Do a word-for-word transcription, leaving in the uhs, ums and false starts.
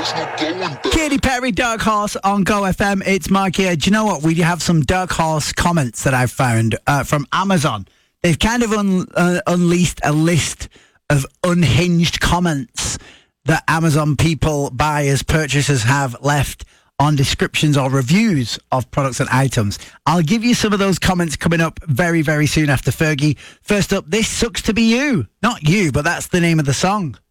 Katy Perry, Dark Horse on Go F M. It's Mark here. Do you know what? We have some Dark Horse comments that I've found uh, from Amazon. They've kind of un- uh, unleashed a list of unhinged comments that Amazon people, buyers, purchasers have left on descriptions or reviews of products and items. I'll give you some of those comments coming up very, very soon after Fergie. First up, This Sucks to Be You. Not you, but that's the name of the song.